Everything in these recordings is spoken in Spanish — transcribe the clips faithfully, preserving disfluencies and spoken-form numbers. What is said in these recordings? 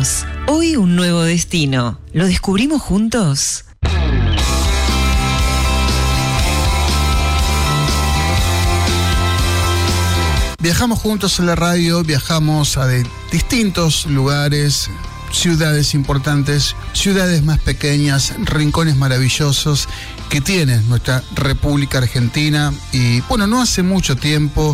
Viajamos. Hoy un nuevo destino. ¿Lo descubrimos juntos? Viajamos juntos en la radio, viajamos a de distintos lugares, ciudades importantes, ciudades más pequeñas, rincones maravillosos que tiene nuestra República Argentina. Y bueno, no hace mucho tiempo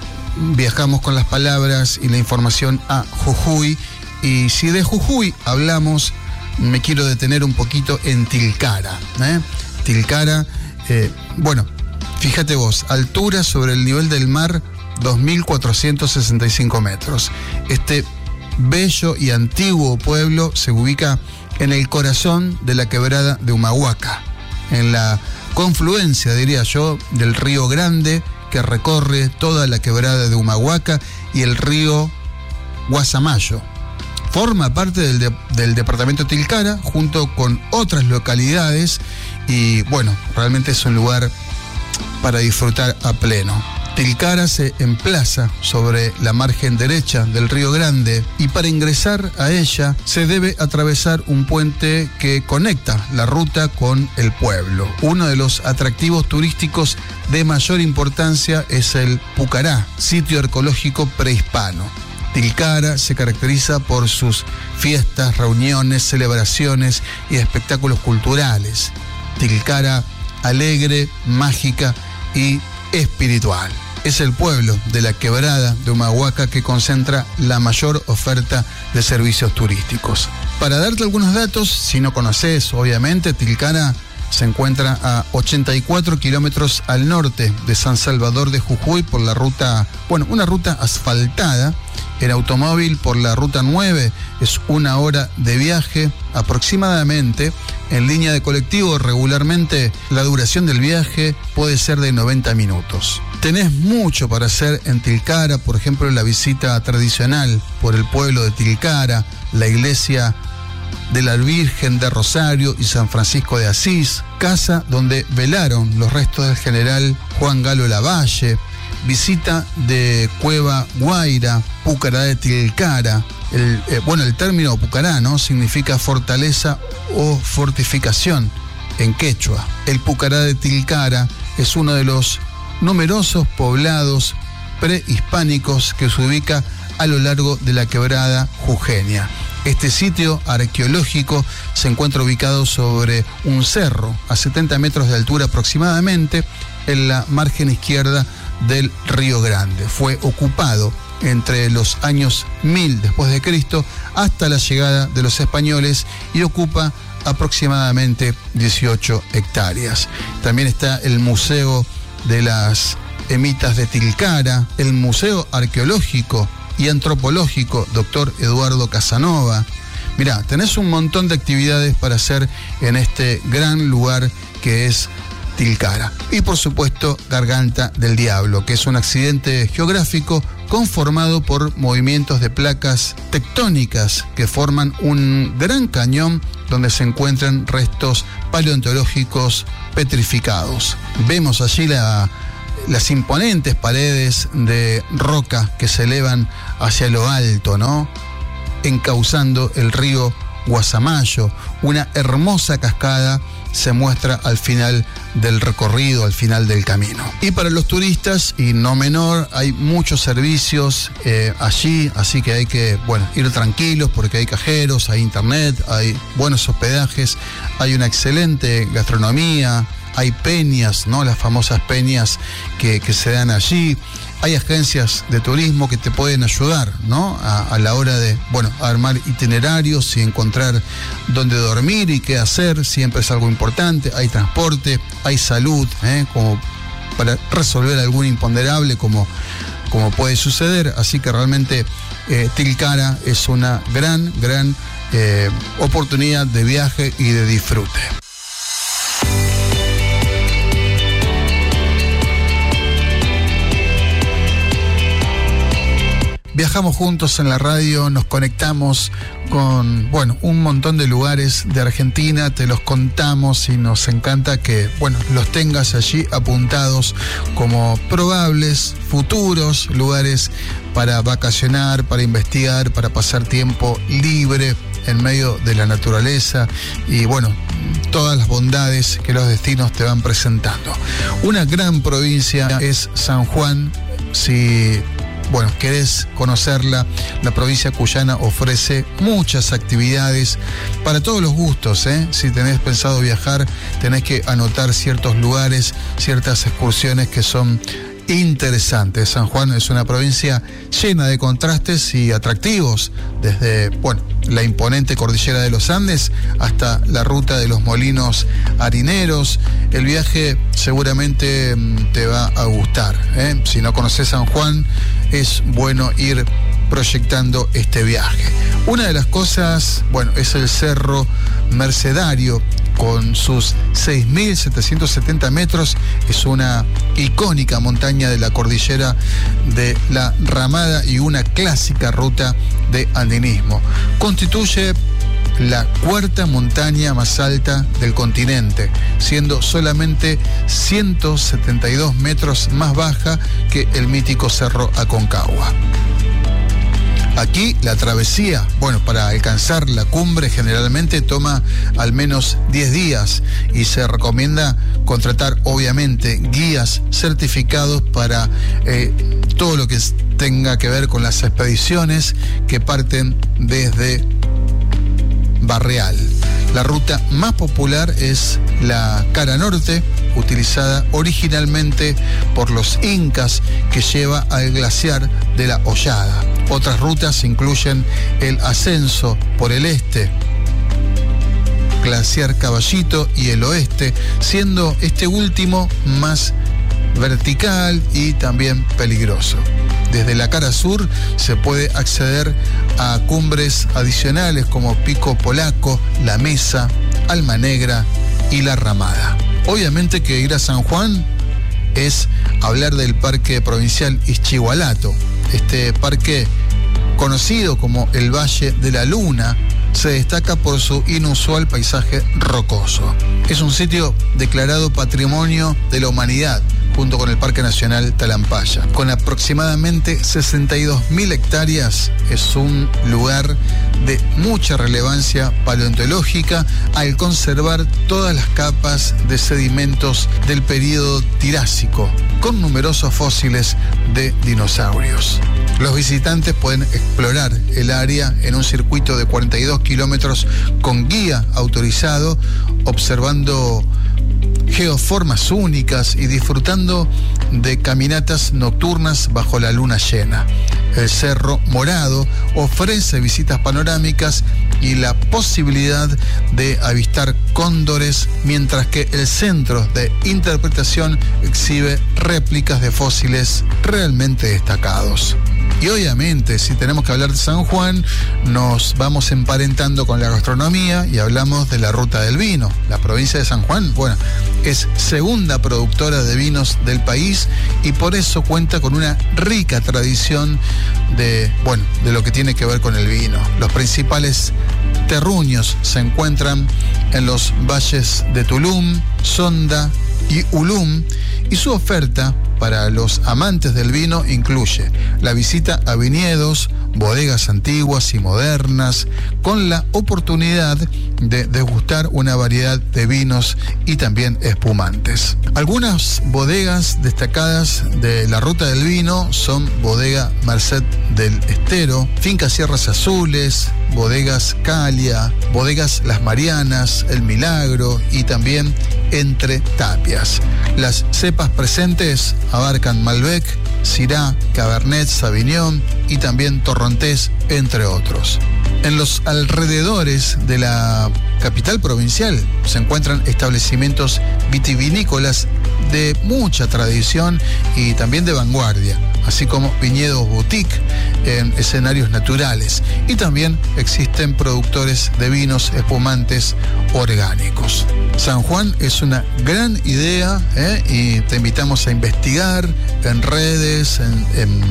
viajamos con las palabras y la información a Jujuy. Y si de Jujuy hablamos, me quiero detener un poquito en Tilcara. ¿eh? Tilcara, eh, bueno, fíjate vos, altura sobre el nivel del mar, dos mil cuatrocientos sesenta y cinco metros. Este bello y antiguo pueblo se ubica en el corazón de la quebrada de Humahuaca, en la confluencia, diría yo, del río Grande que recorre toda la quebrada de Humahuaca y el río Guasamayo. Forma parte del, de, del departamento Tilcara junto con otras localidades y bueno, realmente es un lugar para disfrutar a pleno. Tilcara se emplaza sobre la margen derecha del río Grande y para ingresar a ella se debe atravesar un puente que conecta la ruta con el pueblo. Uno de los atractivos turísticos de mayor importancia es el Pucará, sitio arqueológico prehispano. Tilcara se caracteriza por sus fiestas, reuniones, celebraciones y espectáculos culturales. Tilcara alegre, mágica y espiritual. Es el pueblo de la quebrada de Humahuaca que concentra la mayor oferta de servicios turísticos. Para darte algunos datos, si no conoces, obviamente, Tilcara se encuentra a ochenta y cuatro kilómetros al norte de San Salvador de Jujuy por la ruta, bueno, una ruta asfaltada. En automóvil por la ruta nueve es una hora de viaje aproximadamente. En línea de colectivo regularmente la duración del viaje puede ser de noventa minutos. Tenés mucho para hacer en Tilcara, por ejemplo la visita tradicional por el pueblo de Tilcara, la iglesia de la Virgen de Rosario y San Francisco de Asís, casa donde velaron los restos del general Juan Galo Lavalle, visita de Cueva Guaira, Pucará de Tilcara. El, eh, bueno, el término Pucará, ¿no?, significa fortaleza o fortificación en quechua. El Pucará de Tilcara es uno de los numerosos poblados prehispánicos que se ubica a lo largo de la quebrada jujeña. Este sitio arqueológico se encuentra ubicado sobre un cerro a setenta metros de altura aproximadamente en la margen izquierda del Río Grande. Fue ocupado entre los años mil después de Cristo hasta la llegada de los españoles y ocupa aproximadamente dieciocho hectáreas. También está el Museo de las Emitas de Tilcara, el Museo Arqueológico y Antropológico doctor Eduardo Casanova. Mirá, tenés un montón de actividades para hacer en este gran lugar que es Tilcara. Y por supuesto, Garganta del Diablo, que es un accidente geográfico conformado por movimientos de placas tectónicas que forman un gran cañón donde se encuentran restos paleontológicos petrificados. Vemos allí la, las imponentes paredes de roca que se elevan hacia lo alto, ¿no?, encauzando el río Guasamayo. Una hermosa cascada se muestra al final del recorrido, al final del camino. Y para los turistas, y no menor, hay muchos servicios eh, allí, así que hay que, bueno, ir tranquilos porque hay cajeros, hay internet, hay buenos hospedajes, hay una excelente gastronomía, hay peñas, ¿no?, las famosas peñas que, que se dan allí. Hay agencias de turismo que te pueden ayudar, ¿no?, a, a la hora de, bueno, armar itinerarios y encontrar dónde dormir y qué hacer. Siempre es algo importante. Hay transporte, hay salud, ¿eh?, como para resolver algún imponderable como, como puede suceder. Así que realmente eh, Tilcara es una gran, gran eh, oportunidad de viaje y de disfrute. viajamos juntos en la radio, nos conectamos con, bueno, un montón de lugares de Argentina, te los contamos y nos encanta que, bueno, los tengas allí apuntados como probables, futuros lugares para vacacionar, para investigar, para pasar tiempo libre en medio de la naturaleza y, bueno, todas las bondades que los destinos te van presentando. Una gran provincia es San Juan. Si, bueno, querés conocerla, la provincia cuyana ofrece muchas actividades para todos los gustos, ¿eh? Si tenés pensado viajar, tenés que anotar ciertos lugares, ciertas excursiones que son interesantes. San Juan es una provincia llena de contrastes y atractivos, desde, bueno, la imponente cordillera de los Andes hasta la ruta de los molinos harineros. El viaje seguramente te va a gustar, ¿eh? Si no conoces San Juan, es bueno ir proyectando este viaje. Una de las cosas, bueno, es el Cerro Mercedario, con sus seis mil setecientos setenta metros, es una icónica montaña de la cordillera de la Ramada y una clásica ruta de andinismo. Constituye la cuarta montaña más alta del continente, siendo solamente ciento setenta y dos metros más baja que el mítico Cerro Aconcagua. Aquí la travesía, bueno, para alcanzar la cumbre generalmente toma al menos diez días y se recomienda contratar obviamente guías certificados para eh, todo lo que tenga que ver con las expediciones que parten desde Barreal. La ruta más popular es la cara norte, utilizada originalmente por los incas, que lleva al glaciar de la Hollada. Otras rutas incluyen el ascenso por el este, glaciar Caballito, y el oeste, siendo este último más vertical y también peligroso. Desde la cara sur se puede acceder a cumbres adicionales como Pico Polaco, La Mesa, Alma Negra y La Ramada. Obviamente que ir a San Juan es hablar del Parque Provincial Ixchigualato. Este parque, conocido como el Valle de la Luna, se destaca por su inusual paisaje rocoso. Es un sitio declarado Patrimonio de la Humanidad, junto con el Parque Nacional Talampaya. Con aproximadamente sesenta y dos mil hectáreas, es un lugar de mucha relevancia paleontológica al conservar todas las capas de sedimentos del período Tirásico, con numerosos fósiles de dinosaurios. Los visitantes pueden explorar el área en un circuito de cuarenta y dos kilómetros con guía autorizado, observando geoformas únicas y disfrutando de caminatas nocturnas bajo la luna llena. El Cerro Morado ofrece visitas panorámicas y la posibilidad de avistar cóndores, mientras que el centro de interpretación exhibe réplicas de fósiles realmente destacados. Y obviamente, si tenemos que hablar de San Juan, nos vamos emparentando con la gastronomía y hablamos de la ruta del vino. La provincia de San Juan, bueno, es segunda productora de vinos del país y por eso cuenta con una rica tradición de, bueno, de lo que tiene que ver con el vino. Los principales terruños se encuentran en los valles de Tulum, Sonda y Ulum, y su oferta para los amantes del vino incluye la visita a viñedos, bodegas antiguas y modernas, con la oportunidad de degustar una variedad de vinos y también espumantes. Algunas bodegas destacadas de la ruta del vino son Bodega Merced del Estero, Finca Sierras Azules, Bodegas Calia, Bodegas Las Marianas, El Milagro y también Entre Tapias. Las cepas presentes abarcan Malbec, Syrah, Cabernet Sauvignon y también Torrontés, entre otros. En los alrededores de la capital provincial se encuentran establecimientos vitivinícolas de mucha tradición y también de vanguardia, así como viñedos boutique en escenarios naturales, y también existen productores de vinos espumantes orgánicos. San Juan es una gran idea, ¿eh? Y te invitamos a investigar en redes, en, en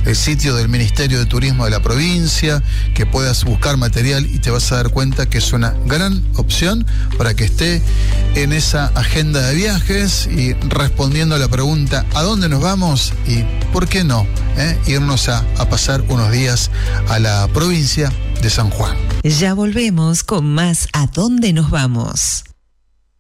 el sitio del Ministerio de Turismo de la provincia, que puedas buscar material y te vas a dar cuenta que es una gran opción para que esté en esa agenda de viajes y respondiendo a la pregunta ¿a dónde nos vamos? Y ¿por qué no? ¿Eh? Irnos a, a pasar unos días a la provincia de San Juan. Ya volvemos con más ¿A dónde nos vamos?